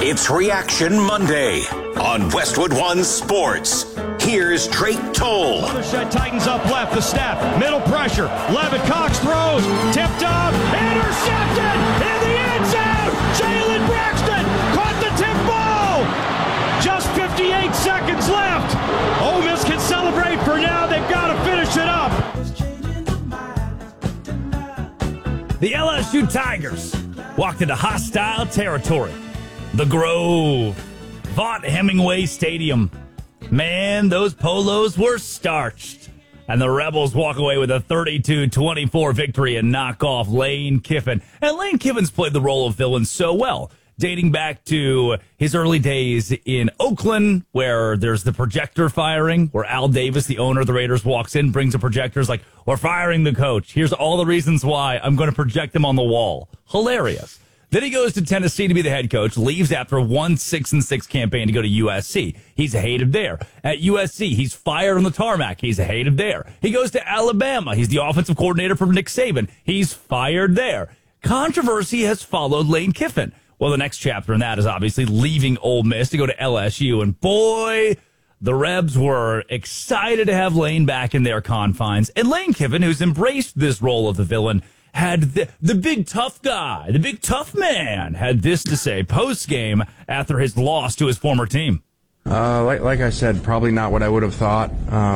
It's Reaction Monday on Westwood One Sports. Here's Drake Toll. Mothershed tightens up left, the snap, middle pressure. Levitt Cox throws, tipped up, intercepted in the end zone. Jalen Braxton caught the tip ball. Just 58 seconds left. Ole Miss can celebrate for now. They've got to finish it up. The LSU Tigers walked into hostile territory. The Grove, Vaught Hemingway Stadium. Man, those polos were starched. And the Rebels walk away with a 32-24 victory and knock off Lane Kiffin. And Lane Kiffin's played the role of villain so well, dating back to his early days in Oakland, where there's the projector firing, where Al Davis, the owner of the Raiders, walks in, brings a projector, is like, we're firing the coach. Here's all the reasons why. I'm going to project him on the wall. Hilarious. Then he goes to Tennessee to be the head coach, leaves after a 1-6-6 campaign to go to USC. He's hated there. At USC, he's fired on the tarmac. He's hated there. He goes to Alabama. He's the offensive coordinator for Nick Saban. He's fired there. Controversy has followed Lane Kiffin. Well, the next chapter in that is obviously leaving Ole Miss to go to LSU. And boy, the Rebs were excited to have Lane back in their confines. And Lane Kiffin, who's embraced this role of the villain, had the big tough guy, the big tough man, had this to say post-game after his loss to his former team. Like I said, probably not what I would have thought.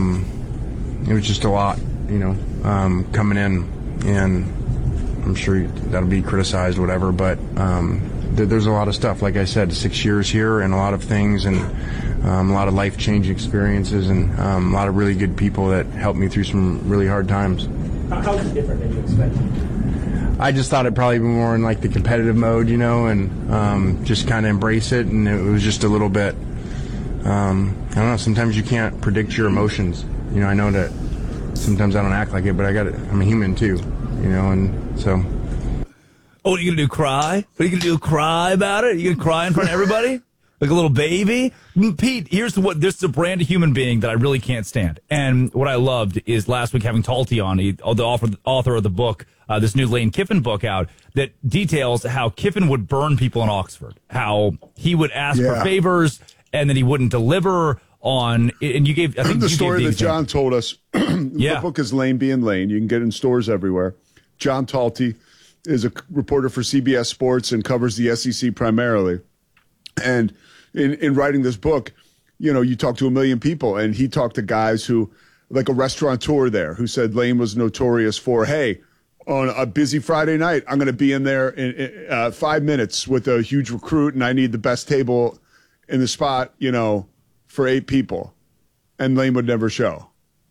It was just a lot, coming in, and I'm sure that'll be criticized, whatever, but there's a lot of stuff. Like I said, 6 years here and a lot of things, and a lot of life-changing experiences, and a lot of really good people that helped me through some really hard times. How is it different than you expected? I just thought it'd probably be more in like the competitive mode, and just kind of embrace it. And it was just a little bit, I don't know, sometimes you can't predict your emotions. I know that sometimes I don't act like it, but I'm a human too, and so. Oh, what are you going to do, cry? What are you going to do, cry about it? Are you going to cry in front of everybody? Like a little baby? Pete, this is a brand of human being that I really can't stand. And what I loved is last week having Talty on, the author of the book, this new Lane Kiffin book out, that details how Kiffin would burn people in Oxford, how he would ask for favors and then he wouldn't deliver on, and you gave, I think the you story gave that John told us. The book is Lane Being Lane. You can get it in stores everywhere. John Talty is a reporter for CBS Sports and covers the SEC primarily. And in writing this book, you talk to a million people, and he talked to guys who, like a restaurateur there, who said Lane was notorious for, hey, on a busy Friday night, I'm going to be in there in 5 minutes with a huge recruit, and I need the best table in the spot, for 8 people. And Lane would never show.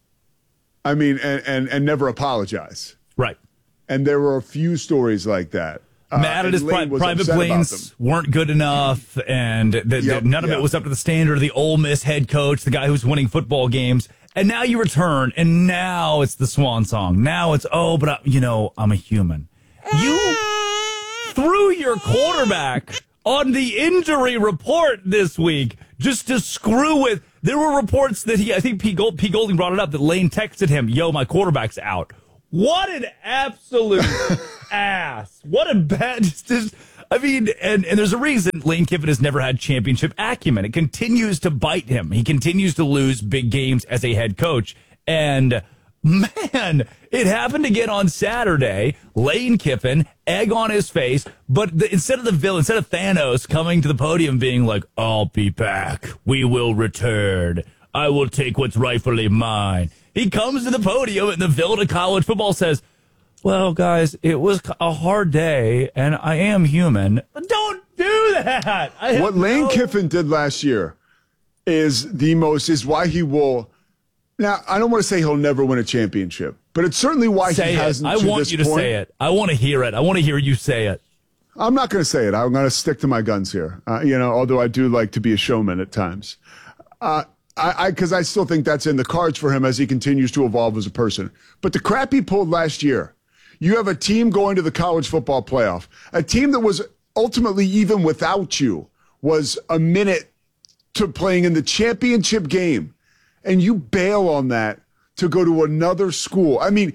I mean, and never apologize. Right. And there were a few stories like that. Mad at his private planes weren't good enough, and none of it was up to the standard of the Ole Miss head coach, the guy who's winning football games. And now you return, and now it's the swan song. Now it's, I'm a human. You threw your quarterback on the injury report this week just to screw with. There were reports that I think Pete Golding brought it up, that Lane texted him, my quarterback's out. What an absolute ass. What a bad, and there's a reason Lane Kiffin has never had championship acumen. It continues to bite him. He continues to lose big games as a head coach. And man, it happened again on Saturday. Lane Kiffin, egg on his face, but instead of Thanos coming to the podium being like, I'll be back. We will return. I will take what's rightfully mine. He comes to the podium and the villain of college football says, well, guys, it was a hard day and I am human. Don't do that. What Lane Kiffin did last year is why he will. Now, I don't want to say he'll never win a championship, but it's certainly why he hasn't. I want you to say it. I want to hear it. I want to hear you say it. I'm not going to say it. I'm going to stick to my guns here. Although I do like to be a showman at times. Because I still think that's in the cards for him as he continues to evolve as a person. But the crap he pulled last year, you have a team going to the college football playoff, a team that was ultimately, even without you, was a minute to playing in the championship game, and you bail on that to go to another school. I mean,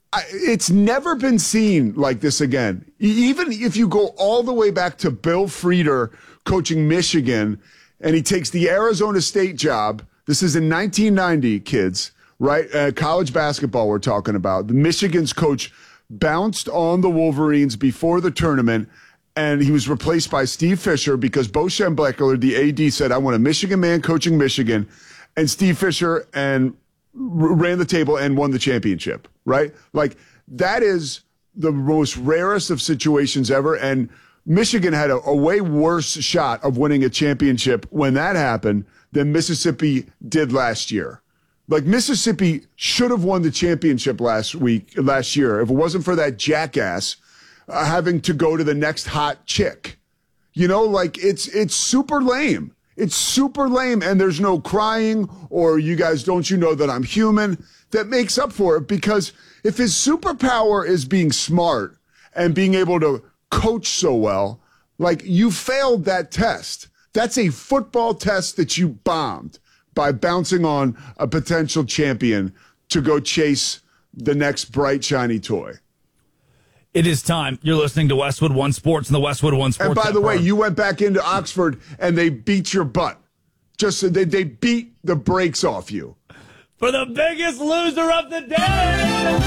It's never been seen like this again. Even if you go all the way back to Bill Frieder coaching Michigan, and he takes the Arizona State job. This is in 1990, kids, right? College basketball we're talking about. The Michigan's coach bounced on the Wolverines before the tournament, and he was replaced by Steve Fisher because Bo Schembechler, the AD, said, I want a Michigan man coaching Michigan. And Steve Fisher ran the table and won the championship, right? Like, that is the most rarest of situations ever. And Michigan had a way worse shot of winning a championship when that happened than Mississippi did last year. Like, Mississippi should have won the championship last year, if it wasn't for that jackass having to go to the next hot chick. You know, like, it's super lame. It's super lame, and there's no crying or you guys, don't you know that I'm human, that makes up for it. Because if his superpower is being smart and being able to coach so well, like, you failed that test. That's a football test that you bombed by bouncing on a potential champion to go chase the next bright, shiny toy. It is time. You're listening to Westwood One Sports and the Westwood One Sports. And by the way, you went back into Oxford and they beat your butt. Just so they beat the brakes off you. For the biggest loser of the day.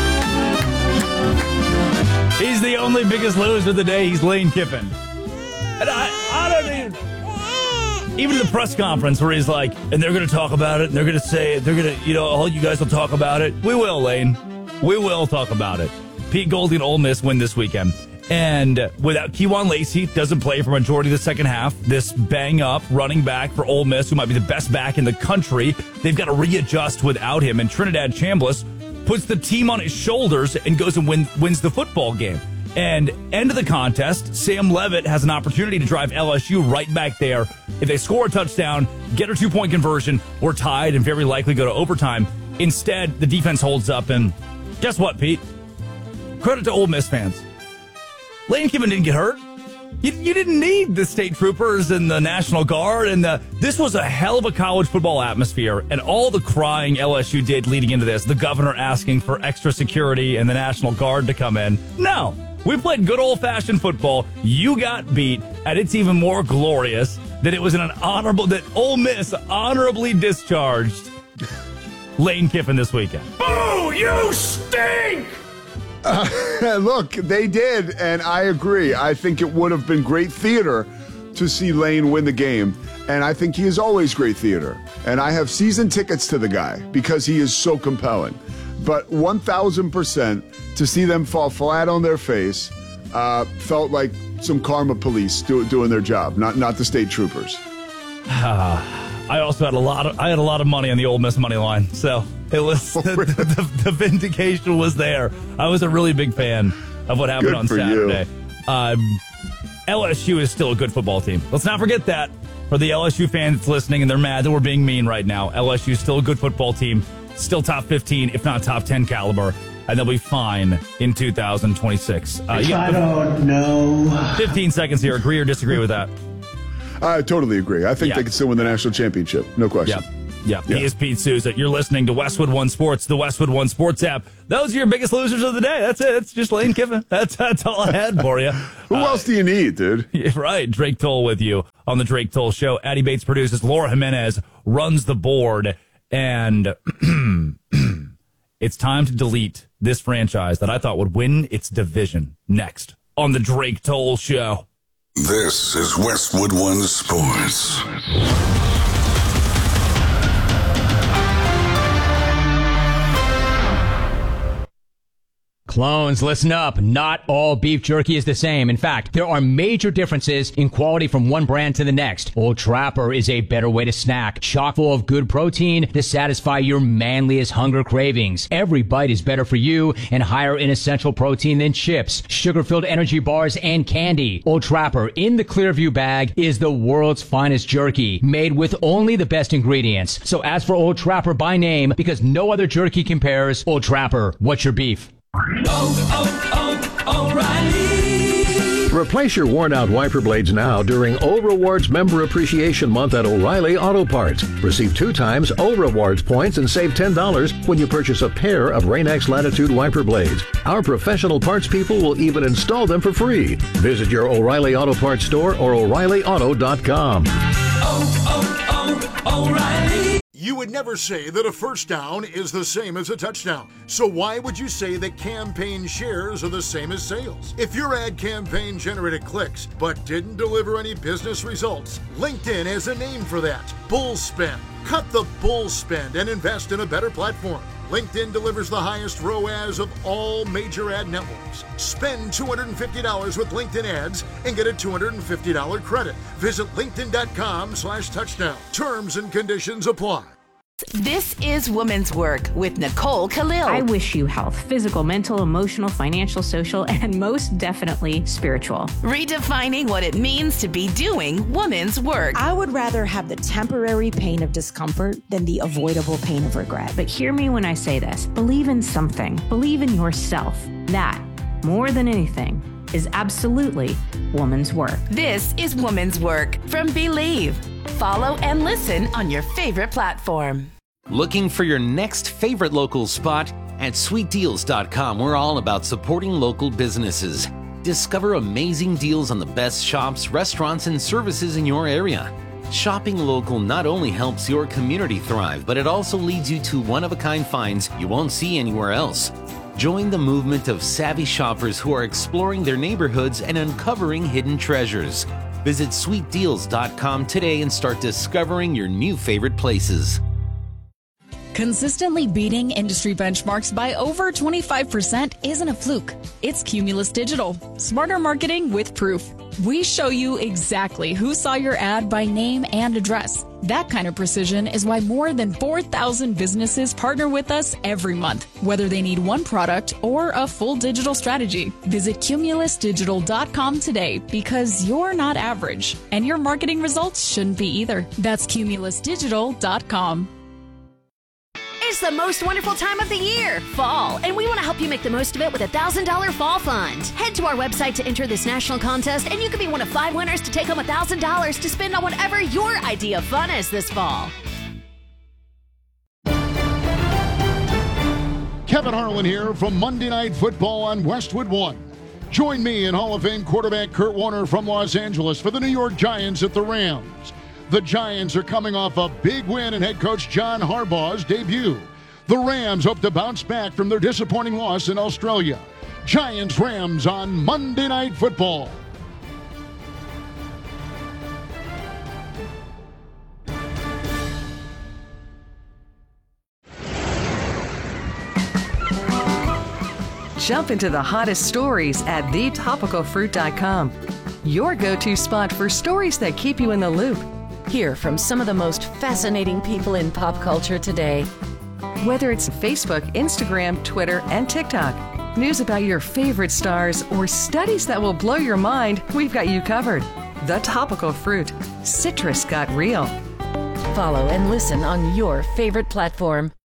He's the only biggest loser of the day. He's Lane Kiffin. And I don't even the press conference where he's like, and they're going to talk about it, and they're going to say it, they're going to, all you guys will talk about it. We will, Lane. We will talk about it. Pete Goldie and Ole Miss win this weekend. And without Kewan Lacey, doesn't play for majority of the second half. This bang-up running back for Ole Miss, who might be the best back in the country, they've got to readjust without him. And Trinidad Chambliss puts the team on his shoulders and goes and wins the football game. And end of the contest, Sam Levitt has an opportunity to drive LSU right back there. If they score a touchdown, get a 2-point conversion, we're tied and very likely go to overtime. Instead, the defense holds up, and guess what, Pete? Credit to Ole Miss fans. Lane Kiffin didn't get hurt. You didn't need the state troopers and the National Guard, and this was a hell of a college football atmosphere, and all the crying LSU did leading into this, the governor asking for extra security and the National Guard to come in. No, we played good old-fashioned football. You got beat, and it's even more glorious that it was that Ole Miss honorably discharged Lane Kiffin this weekend. Boo! You stink! Look, they did, and I agree. I think it would have been great theater to see Lane win the game, and I think he is always great theater. And I have season tickets to the guy because he is so compelling. But 1,000% to see them fall flat on their face felt like some karma police doing their job, not the state troopers. I also had a lot of money on the Ole Miss money line, so it was the vindication was there. I was a really big fan of what happened on Saturday. LSU is still a good football team. Let's not forget that. For the LSU fans listening, and they're mad that we're being mean right now, LSU is still a good football team, still top 15, if not top 10 caliber, and they'll be fine in 2026. I don't know. 15 seconds here. Agree or disagree with that? I totally agree. I think they could still win the national championship. No question. Yeah. He is Pete Souza. You're listening to Westwood One Sports, the Westwood One Sports app. Those are your biggest losers of the day. That's it. It's just Lane Kiffin. That's all I had for you. Who else do you need, dude? Yeah, right. Drake Toll with you on the Drake Toll Show. Addie Bates produces. Laura Jimenez runs the board. And it's time to delete this franchise that I thought would win its division. Next on the Drake Toll Show. This is Westwood One Sports. Clones, listen up. Not all beef jerky is the same. In fact, there are major differences in quality from one brand to the next. Old Trapper is a better way to snack, chock full of good protein to satisfy your manliest hunger cravings. Every bite is better for you and higher in essential protein than chips, sugar-filled energy bars, and candy. Old Trapper in the Clearview bag is the world's finest jerky, made with only the best ingredients. So ask for Old Trapper by name because no other jerky compares. Old Trapper, what's your beef? Right Replace your worn-out wiper blades now during O Rewards Member Appreciation Month at O'Reilly Auto Parts. Receive 2 times O Rewards points and save $10 when you purchase a pair of Rain-X Latitude wiper blades. Our professional parts people will even install them for free. Visit your O'Reilly Auto Parts store or O'ReillyAuto.com. O'Reilly. You would never say that a first down is the same as a touchdown. So why would you say that campaign shares are the same as sales? If your ad campaign generated clicks but didn't deliver any business results, LinkedIn has a name for that: bull spend. Cut the bull spend and invest in a better platform. LinkedIn delivers the highest ROAS of all major ad networks. Spend $250 with LinkedIn ads and get a $250 credit. Visit linkedin.com/touchdown. Terms and conditions apply. This is Women's Work with Nicole Khalil. I wish you health, physical, mental, emotional, financial, social, and most definitely spiritual. Redefining what it means to be doing women's work. I would rather have the temporary pain of discomfort than the avoidable pain of regret. But hear me when I say this. Believe in something. Believe in yourself. That, more than anything, is absolutely woman's work. This is Woman's Work from Believe. Follow and listen on your favorite platform. Looking for your next favorite local spot? At sweetdeals.com, we're all about supporting local businesses. Discover amazing deals on the best shops, restaurants, and services in your area. Shopping local not only helps your community thrive, but it also leads you to one-of-a-kind finds you won't see anywhere else. Join the movement of savvy shoppers who are exploring their neighborhoods and uncovering hidden treasures. Visit sweetdeals.com today and start discovering your new favorite places. Consistently beating industry benchmarks by over 25% isn't a fluke. It's Cumulus Digital. Smarter marketing with proof. We show you exactly who saw your ad by name and address. That kind of precision is why more than 4,000 businesses partner with us every month, whether they need one product or a full digital strategy. Visit cumulusdigital.com today because you're not average, and your marketing results shouldn't be either. That's cumulusdigital.com. It's the most wonderful time of the year, fall, and we want to help you make the most of it with a $1,000 fall fund. Head to our website to enter this national contest, and you could be one of 5 winners to take home $1,000 to spend on whatever your idea of fun is this fall. Kevin Harlan here from Monday Night Football on Westwood One. Join me and Hall of Fame quarterback Kurt Warner from Los Angeles for the New York Giants at the Rams. The Giants are coming off a big win in head coach John Harbaugh's debut. The Rams hope to bounce back from their disappointing loss in Australia. Giants-Rams on Monday Night Football. Jump into the hottest stories at thetopicalfruit.com. Your go-to spot for stories that keep you in the loop. Hear from some of the most fascinating people in pop culture today. Whether it's Facebook, Instagram, Twitter, and TikTok, news about your favorite stars, or studies that will blow your mind, we've got you covered. The Topical Fruit. Citrus got real. Follow and listen on your favorite platform.